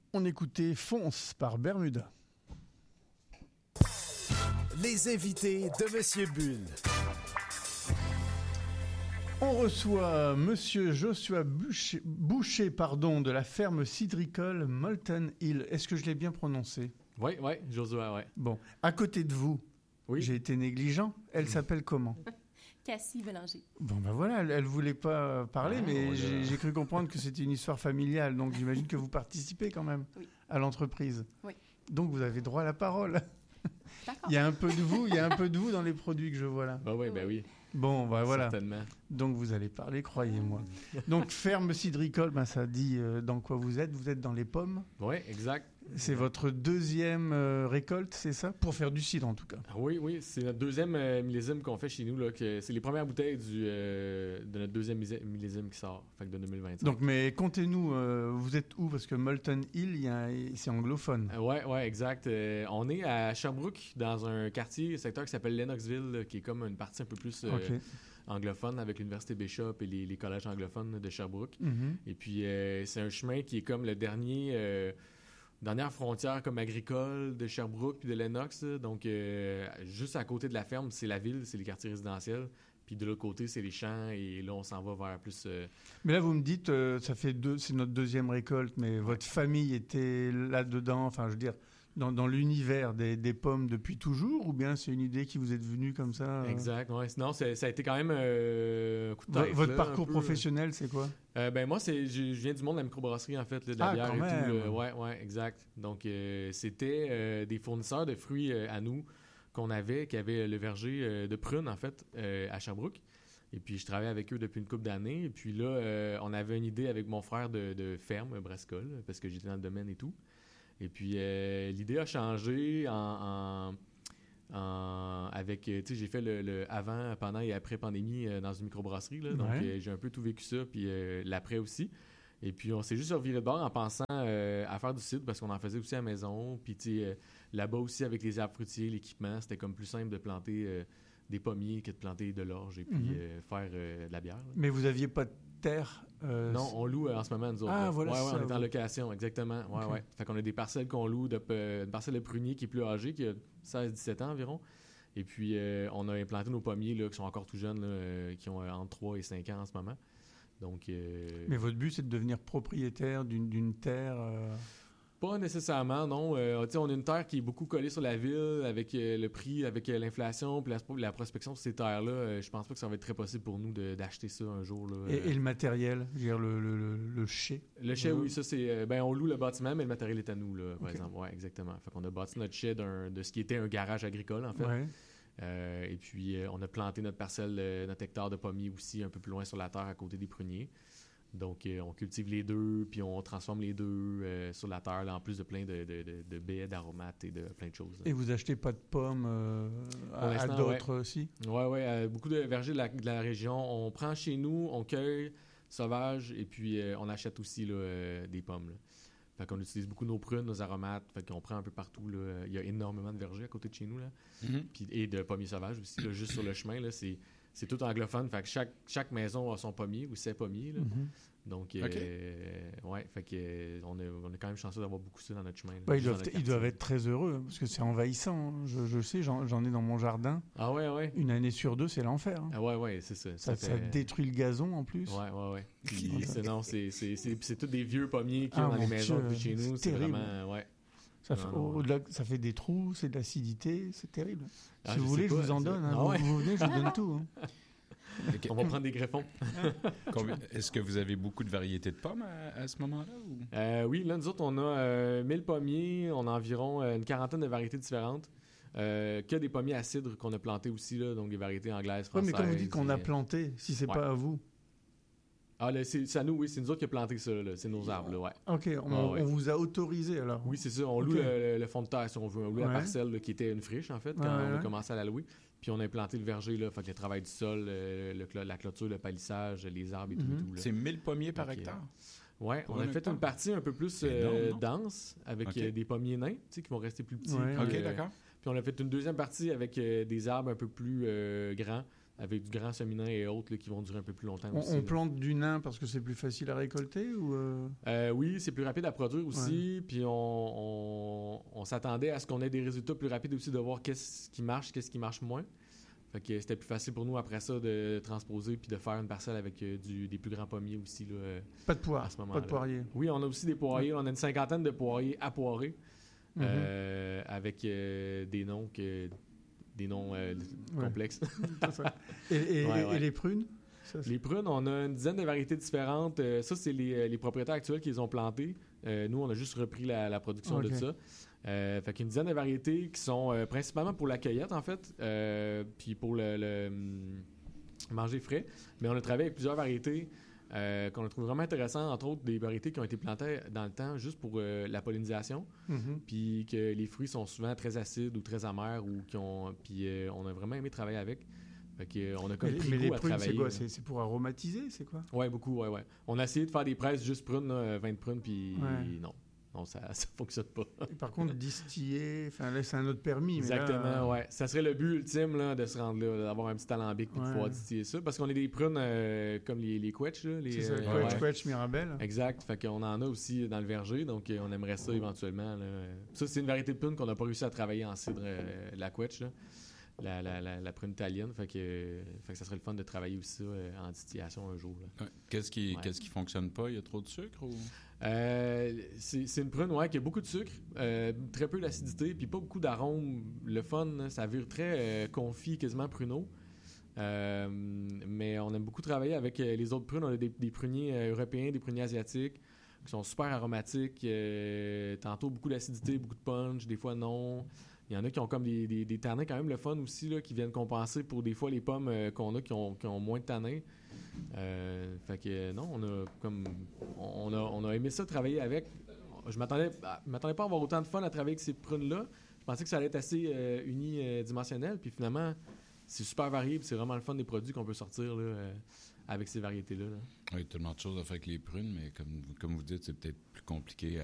On écoutait Fonce par Bermuda. Les invités de Monsieur Bull. On reçoit Monsieur Joshua Boucher, de la ferme cidricole Molten Hill. Est-ce que je l'ai bien prononcé? Oui, Joshua, oui. Bon, à côté de vous, Oui. J'ai été négligent. Elle s'appelle comment? Cassie Bélanger. Bon, ben voilà, elle voulait pas parler, mais j'ai cru comprendre que c'était une histoire familiale. Donc, j'imagine que vous participez quand même à l'entreprise. Oui. Donc, vous avez droit à la parole. D'accord. Il y a un peu de vous dans les produits que je vois là. Oui. Bon, ben voilà. Certainement. Donc, vous allez parler, croyez-moi. Donc, ferme cidricole, ben, ça dit dans quoi vous êtes. Vous êtes dans les pommes. Oui, exact. C'est votre deuxième récolte, c'est ça? Pour faire du cidre, en tout cas. Oui, c'est notre deuxième millésime qu'on fait chez nous. Là, c'est les premières bouteilles de notre deuxième millésime qui sort, fait que de 2025. Donc, mais comptez-nous, vous êtes où? Parce que Molten Hill, c'est anglophone. Oui, exact. On est à Sherbrooke, dans un secteur qui s'appelle Lennoxville, qui est comme une partie un peu plus anglophone, avec l'Université Bishop et les collèges anglophones de Sherbrooke. Mm-hmm. Et puis, c'est un chemin qui est comme le dernière frontière comme agricole de Sherbrooke puis de Lennox. Donc, juste à côté de la ferme, c'est la ville, c'est les quartiers résidentiels. Puis de l'autre côté, c'est les champs. Et là, on s'en va vers plus... Mais là, vous me dites, c'est notre deuxième récolte, mais votre famille était là-dedans, enfin, je veux dire, dans l'univers des pommes depuis toujours, ou bien c'est une idée qui vous est venue comme ça? Exact, oui. Sinon, ça a été quand même un coup de tête. Votre parcours professionnel, c'est quoi? Moi, je viens du monde de la microbrasserie, en fait, là, de la bière quand et même. tout. Oui, exact. Donc, c'était des fournisseurs de fruits à nous qu'on avait, qui avaient le verger de prunes, en fait, à Sherbrooke. Et puis, je travaillais avec eux depuis une couple d'années. Et puis là, on avait une idée avec mon frère de ferme brassicole, parce que j'étais dans le domaine et tout. Et puis, l'idée a changé avec, tu sais, j'ai fait le avant, pendant et après pandémie dans une microbrasserie. Là, donc, j'ai un peu tout vécu ça, puis l'après aussi. Et puis, on s'est juste reviré de bord en pensant à faire du cidre, parce qu'on en faisait aussi à la maison. Puis, tu sais, là-bas aussi, avec les arbres fruitiers, l'équipement, c'était comme plus simple de planter des pommiers que de planter de l'orge et puis faire de la bière. Là. Mais vous aviez pas de terre? Non, on loue en ce moment, nous autres. Ah, voilà, on est en location, exactement. Ouais. Fait qu'on a des parcelles qu'on loue, une parcelle de prunier qui est plus âgée, qui a 16-17 ans environ. Et puis, on a implanté nos pommiers là, qui sont encore tout jeunes, là, qui ont entre 3 et 5 ans en ce moment. Donc, mais votre but, c'est de devenir propriétaire d'une terre? Pas nécessairement, non. On a une terre qui est beaucoup collée sur la ville avec le prix, avec l'inflation, puis la prospection de ces terres-là. Je pense pas que ça va être très possible pour nous d'acheter ça un jour. Là, et le matériel, je veux dire le chai? Le chai, oui, ça c'est... on loue le bâtiment, mais le matériel est à nous, là, par exemple. Oui, exactement. Fait qu'on a bâti notre chai de ce qui était un garage agricole, en fait. Ouais. Et puis, on a planté notre parcelle, notre hectare de pommiers aussi, un peu plus loin sur la terre, à côté des pruniers. Donc, on cultive les deux, puis on transforme les deux sur la terre, là, en plus de plein de baies, d'aromates et de plein de choses. Là. Et vous achetez pas de pommes à d'autres aussi? Oui. Beaucoup de vergers de la région. On prend chez nous, on cueille sauvage, et puis on achète aussi là, des pommes. Là. Fait qu'on utilise beaucoup nos prunes, nos aromates. Fait qu'on prend un peu partout. Là. Il y a énormément de vergers à côté de chez nous. Là. Puis, et de pommiers sauvages aussi. Là, juste sur le chemin, là, c'est tout anglophone. Fait que chaque maison a son pommier ou ses pommiers. Là. Donc, fait que on est quand même chanceux d'avoir beaucoup ça dans notre chemin. Là, ils doivent être très heureux parce que c'est envahissant. Hein. Je sais, j'en ai dans mon jardin. Ah ouais. Une année sur deux, c'est l'enfer. Hein. Ah ouais, c'est ça. Ça détruit le gazon en plus. Ouais. Puis, c'est tous des vieux pommiers qui ont dans les maisons de chez nous. C'est vraiment, ça fait des trous, c'est de l'acidité, c'est terrible. Si vous voulez, je vous en donne. Hein. Vous venez, je vous donne tout. Hein. On va prendre des greffons. Est-ce que vous avez beaucoup de variétés de pommes à ce moment-là? Ou? Oui, là, nous autres, on a 1000 pommiers. On a environ une quarantaine de variétés différentes. Que des pommiers à cidre qu'on a plantés aussi, là, donc des variétés anglaises, françaises. Oui, mais quand vous dites qu'on a planté, si c'est pas à vous... Ah, là, c'est à nous, oui. C'est nous autres qui avons planté ça, là. C'est nos arbres, là, ouais. OK, on vous a autorisé, alors? Oui, c'est ça. On loue le fond de terre, si on veut. On loue la parcelle, là, qui était une friche, en fait, quand on a commencé à la louer. Puis on a implanté le verger, là. Fait que le travail du sol, la clôture, le palissage, les arbres et tout. Là. C'est 1000 pommiers par hectare? Oui, on a fait une partie un peu plus dense, avec des pommiers nains, tu sais, qui vont rester plus petits. OK, d'accord. Puis on a fait une deuxième partie avec des arbres un peu plus grands, avec du grand seminain et autres là, qui vont durer un peu plus longtemps aussi. On là. plante du nain parce que c'est plus facile à récolter ou Oui, c'est plus rapide à produire aussi. Puis on s'attendait à ce qu'on ait des résultats plus rapides aussi de voir qu'est-ce qui marche moins. Fait que c'était plus facile pour nous après ça de transposer puis de faire une parcelle avec des plus grands pommiers aussi là, pas de poire, à ce moment-là. pas de poirier. Oui, on a aussi des poiriers. On a une 50aine de poiriers à poirer avec des noms complexes. Et les prunes? Les prunes, on a une dizaine de variétés différentes. Ça, c'est les propriétaires actuels qui les ont plantées. Nous, on a juste repris la production de ça. Fait qu'une dizaine de variétés qui sont principalement pour la cueillette, en fait, puis pour le manger frais. Mais on a travaillé avec plusieurs variétés qu'on a trouvé vraiment intéressantes, entre autres des variétés qui ont été plantées dans le temps juste pour la pollinisation, puis que les fruits sont souvent très acides ou très amers, puis on a vraiment aimé travailler avec. Fait qu'on a comme pris mais les goût à prunes, travailler. c'est pour aromatiser, c'est quoi? Oui, beaucoup, ouais. On a essayé de faire des presses juste prunes, 20 prunes, puis non. Non, ça fonctionne pas. Et par contre, distiller, là, c'est un autre permis. Exactement, mais là, ouais. Ça serait le but ultime là, de se rendre là, d'avoir un petit alambic et de pouvoir distiller ça. Parce qu'on a des prunes comme les Quetch. Là, c'est ça, Quetch, Mirabelle. Exact. Fait qu'on en a aussi dans le verger, donc on aimerait ça éventuellement. Là. Ça, c'est une variété de prune qu'on n'a pas réussi à travailler en cidre, la Quetch, là. La prune italienne. Fait que ça serait le fun de travailler aussi ça en distillation un jour. Là. Qu'est-ce qui fonctionne pas? Il y a trop de sucre ou... c'est une prune qui a beaucoup de sucre, très peu d'acidité, puis pas beaucoup d'arômes. Le fun, ça vire très confit, quasiment pruneau. Mais on aime beaucoup travailler avec les autres prunes. On a des pruniers européens, des pruniers asiatiques qui sont super aromatiques. Tantôt beaucoup d'acidité, beaucoup de punch, des fois non. Il y en a qui ont comme des tanins quand même le fun aussi, là, qui viennent compenser pour des fois les pommes qu'on a qui ont moins de tanins. Fait que non, on a aimé ça travailler avec. Je m'attendais pas à avoir autant de fun à travailler avec ces prunes-là. Je pensais que ça allait être assez unidimensionnel, puis finalement, c'est super varié, puis c'est vraiment le fun des produits qu'on peut sortir là, avec ces variétés-là. Là. Oui, tellement de choses à faire avec les prunes, mais comme vous dites, c'est peut-être plus compliqué